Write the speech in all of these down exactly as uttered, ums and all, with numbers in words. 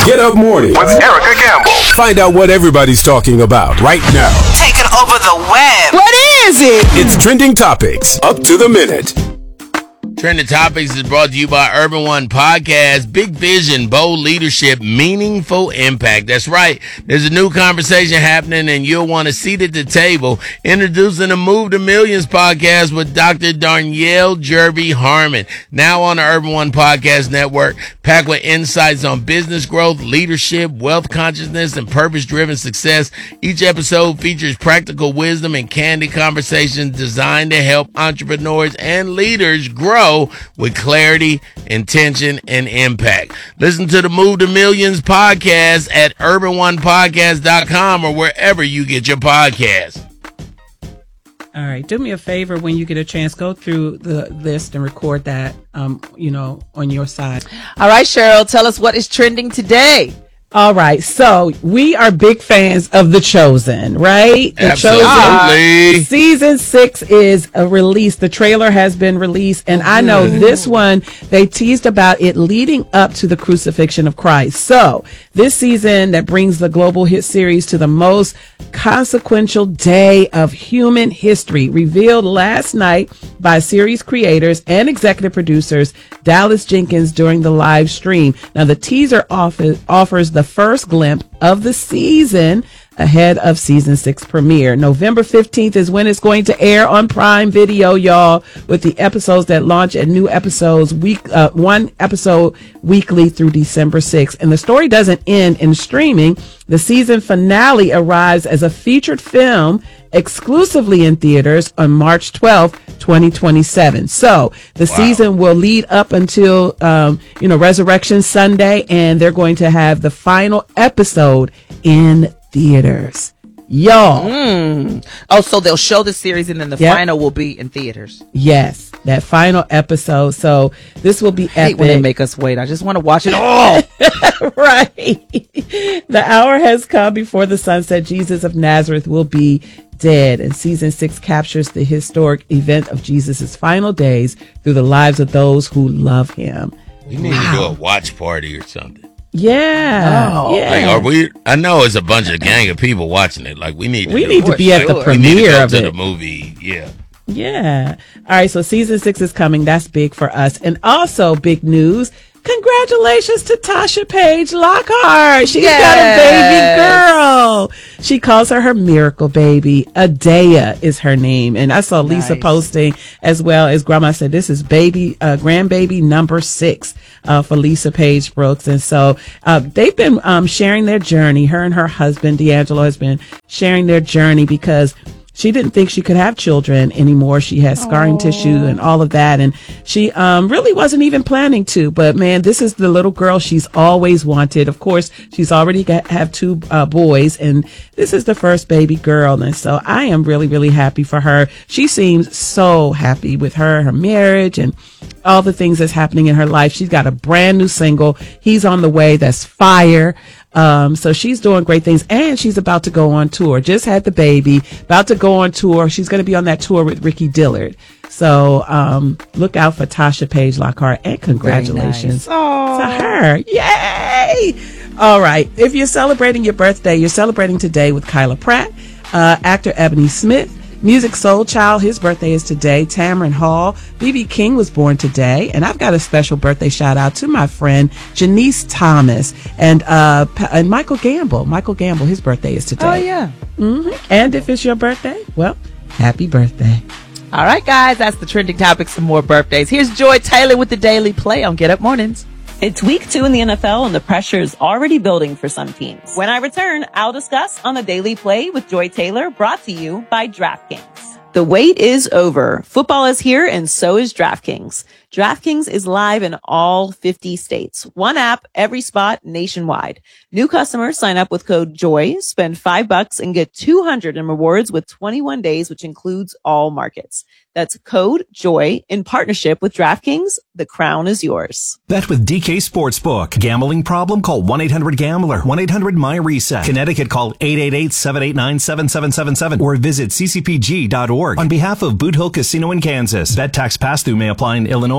Get Up Mornings with Erica Gamble. Find out what everybody's talking about right now. Taking over the web. What is it? It's Trending Topics, up to the minute. Trending Topics is brought to you by Urban One Podcast. Big vision, bold leadership, meaningful impact. That's right. There's a new conversation happening, and you'll want a seat at the table. Introducing the Move to Millions podcast with Doctor Darnyelle Jerby Harmon. Now on the Urban One Podcast Network, packed with insights on business growth, leadership, wealth consciousness, and purpose-driven success. Each episode features practical wisdom and candid conversations designed to help entrepreneurs and leaders grow with clarity, intention, and impact. Listen to the Move to Millions podcast at urban one podcast dot com or wherever you get your podcasts. All right, do me a favor when you get a chance, go through the list and record that, um, you know, on your side. All right, Cheryl, tell us what is trending today. All right, so we are big fans of The Chosen, right? The Absolutely. Chosen season six is a release. The trailer has been released, and I know this one, they teased about it leading up to the crucifixion of Christ. So this season that brings the global hit series to the most consequential day of human history, revealed last night by series creators and executive producers Dallas Jenkins during the live stream. Now, the teaser offers, offers the first glimpse of the season ahead of season six premiere. November fifteenth is when it's going to air on Prime Video, y'all, with the episodes that launch and new episodes week, uh, one episode weekly through December sixth. And the story doesn't end in streaming. The season finale arrives as a featured film exclusively in theaters on March twelfth, twenty twenty-seven. So the wow. season will lead up until, um, you know, Resurrection Sunday, and they're going to have the final episode in theaters. Y'all. Mm. Oh, so they'll show the series and then the yep. final will be in theaters. Yes, that final episode. So this will be epic. I hate when they make us wait. I just want to watch it all. Right. The hour has come before the sunset. Jesus of Nazareth will be dead, and season six captures the historic event of Jesus' final days through the lives of those who love him. We need wow. to do a watch party or something. Yeah, oh, yeah. Like, are we? I know it's a bunch of gang of people watching it. Like, we need. To we do, need to be at the we premiere need to go of to it. The movie. Yeah. Yeah. All right. So season six is coming. That's big for us, and also big news. Congratulations to Tasha Page Lockhart. She's yes. got a baby girl. She calls her her miracle baby. Adea is her name. And I saw Lisa nice. posting as well as Grandma said, this is baby, uh, grandbaby number six uh, for Lisa Page Brooks. And so uh, they've been um, sharing their journey. Her and her husband, D'Angelo, has been sharing their journey because she didn't think she could have children anymore. She had scarring Aww. tissue and all of that. And she um, really wasn't even planning to. But, man, this is the little girl she's always wanted. Of course, she's already got have two uh, boys. And this is the first baby girl. And so I am really, really happy for her. She seems so happy with her, her marriage, and all the things that's happening in her life. She's got a brand new single. He's on the way. That's fire. Um, so she's doing great things, and she's about to go on tour. Just had the baby, about to go on tour. She's going to be on that tour with Ricky Dillard. So um, look out for Tasha Page Lockhart, and congratulations nice. to her. Yay! All right. If you're celebrating your birthday, you're celebrating today with Kyla Pratt, uh, actor Ebony Smith, Music Soul Child, his birthday is today. Tamron Hall, B B King was born today. And I've got a special birthday shout out to my friend Janice Thomas and uh and Michael Gamble. Michael Gamble, his birthday is today. Oh, yeah. Mm-hmm. And if it's your birthday, well, happy birthday. All right, guys, that's the trending topics. Some more birthdays. Here's Joy Taylor with the Daily Play on Get Up Mornings. It's week two in the N F L and the pressure is already building for some teams. When I return, I'll discuss on the Daily Play with Joy Taylor, brought to you by DraftKings. The wait is over. Football is here and so is DraftKings. DraftKings is live in all fifty states. One app, every spot, nationwide. New customers sign up with code JOY, spend five bucks and get two hundred in rewards with twenty-one days, which includes all markets. That's code JOY in partnership with DraftKings. The crown is yours. Bet with D K Sportsbook. Gambling problem? Call one eight hundred gambler. one eight hundred my reset. Connecticut, call eight eight eight, seven eight nine, seven seven seven seven or visit c c p g dot org. On behalf of Boot Hill Casino in Kansas, bet tax pass-through may apply in Illinois.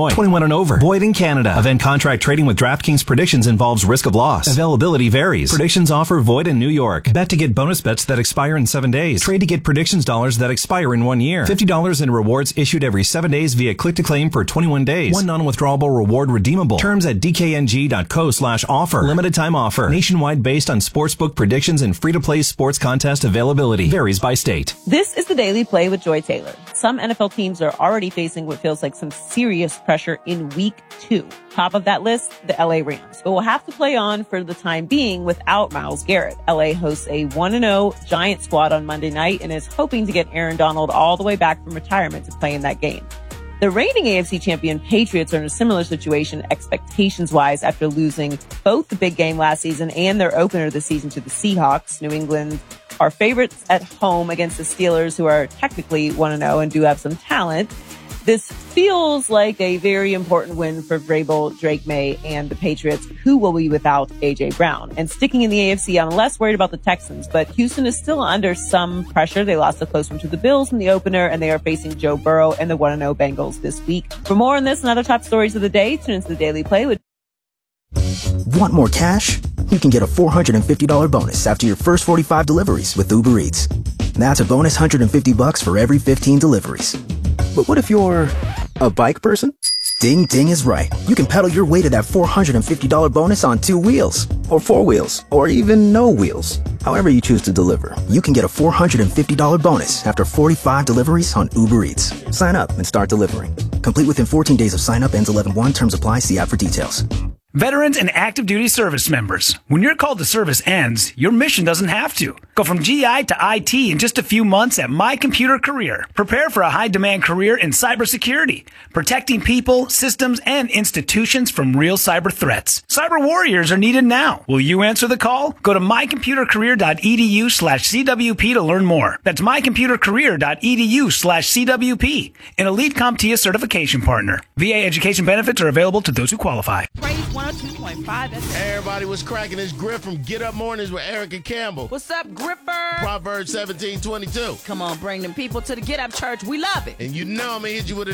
Illinois. twenty-one and over. Void in Canada. Event contract trading with DraftKings Predictions involves risk of loss. Availability varies. Predictions offer void in New York. Bet to get bonus bets that expire in seven days. Trade to get predictions dollars that expire in one year. fifty dollars in rewards issued every seven days via click to claim for twenty-one days. One non-withdrawable reward redeemable. Terms at dkng.co slash offer. Limited time offer. Nationwide based on sportsbook predictions and free-to-play sports contest availability. Varies by state. This is the Daily Play with Joy Taylor. Some N F L teams are already facing what feels like some serious pressure in week two. Top of that list, the L A Rams, but will have to play on for the time being without Myles Garrett. L A hosts a one and oh Giant squad on Monday night and is hoping to get Aaron Donald all the way back from retirement to play in that game. The reigning A F C champion Patriots are in a similar situation expectations-wise after losing both the big game last season and their opener this season to the Seahawks. New England are favorites at home against the Steelers, who are technically one and oh and do have some talent. This feels like a very important win for Vrabel, Drake May, and the Patriots, who will be without A J Brown. And sticking in the A F C, I'm less worried about the Texans, but Houston is still under some pressure. They lost a close one to the Bills in the opener, and they are facing Joe Burrow and the one and oh Bengals this week. For more on this and other top stories of the day, tune into the Daily Play with... Want more cash? You can get a four hundred fifty dollars bonus after your first forty-five deliveries with Uber Eats. That's a bonus one hundred fifty bucks for every fifteen deliveries. But what if you're a bike person? Ding Ding is right. You can pedal your way to that four hundred fifty dollars bonus on two wheels, or four wheels, or even no wheels. However you choose to deliver, you can get a four hundred fifty dollars bonus after forty-five deliveries on Uber Eats. Sign up and start delivering. Complete within fourteen days of sign up. Ends eleven one. Terms apply. See app for details. Veterans and active duty service members, when your call to service ends, your mission doesn't have to. Go from G I to I T in just a few months at My Computer Career. Prepare for a high-demand career in cybersecurity, protecting people, systems, and institutions from real cyber threats. Cyber warriors are needed now. Will you answer the call? Go to mycomputercareer.edu slash CWP to learn more. That's mycomputercareer.edu slash CWP, an elite CompTIA certification partner. V A education benefits are available to those who qualify. one oh two point five. Hey, everybody, what's cracking? It's Griff from Get Up Mornings with Erica Campbell. What's up, Gripper? Proverbs seventeen twenty-two. Come on, bring them people to the Get Up Church. We love it. And you know I'm going to hit you with a